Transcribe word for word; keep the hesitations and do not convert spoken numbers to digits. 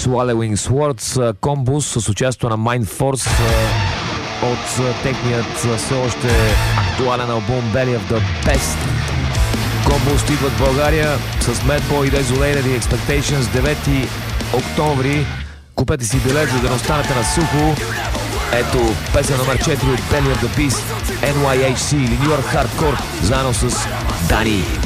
Swallowing Swords, Комбус с участието на Mind Force от техният все още актуален албум Belly of the Best. Комбус идват в България с Madboy и Desolated и Expectations девети октомври. Купете си билет, за да не останете на сухо. Ето песен номер четири от Belly of the Beast, Ен Уай Ейч Си или New York Hardcore, заедно с Дани.